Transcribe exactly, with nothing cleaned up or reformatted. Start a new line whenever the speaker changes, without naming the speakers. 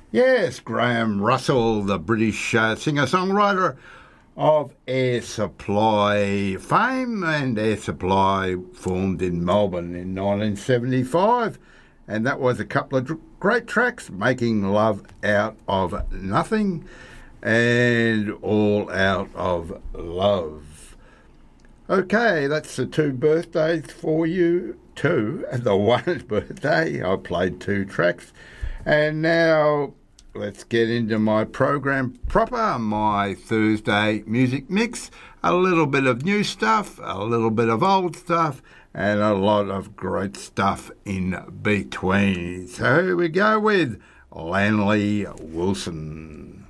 Yes, Graham Russell, the British uh, singer-songwriter of Air Supply fame, and Air Supply formed in Melbourne in nineteen seventy-five, and that was a couple of great tracks, Making Love Out of Nothing and All Out of Love. Okay, that's the two birthdays for you, two, the one birthday, I played two tracks, and now let's get into my program proper, my Thursday music mix. A little bit of new stuff, a little bit of old stuff, and a lot of great stuff in between. So here we go with Lanley Wilson.